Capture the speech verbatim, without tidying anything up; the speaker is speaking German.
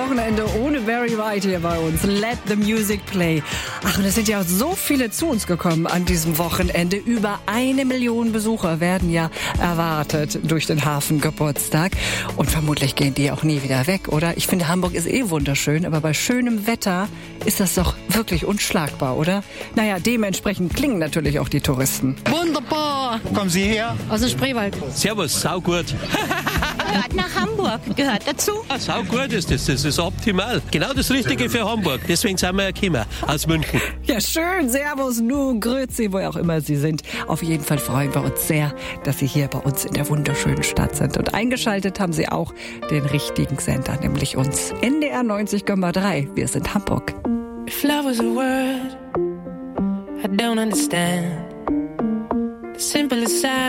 Wochenende ohne Barry White hier bei uns. Let the music play. Ach, und es sind ja so viele zu uns gekommen an diesem Wochenende. Über eine Million Besucher werden ja erwartet durch den Hafengeburtstag. Und vermutlich gehen die auch nie wieder weg, oder? Ich finde, Hamburg ist eh wunderschön, aber bei schönem Wetter ist das doch wirklich unschlagbar, oder? Naja, dementsprechend klingen natürlich auch die Touristen. Wunderbar! Kommen Sie her? Aus dem Spreewald. Servus, saugut. Gehört nach Hamburg, gehört dazu. Ja, saugut ist das, das ist optimal. Genau das Richtige für Hamburg. Deswegen sind wir ja gekommen, aus München. Ja, schön. Servus, nu, grüezi, wo auch immer Sie sind. Auf jeden Fall freuen wir uns sehr, dass Sie hier bei uns in der wunderschönen Stadt sind. Und eingeschaltet haben Sie auch den richtigen Sender, nämlich uns. N D R neunzig Komma drei. Wir sind Hamburg. If love was a word I don't understand, the simplest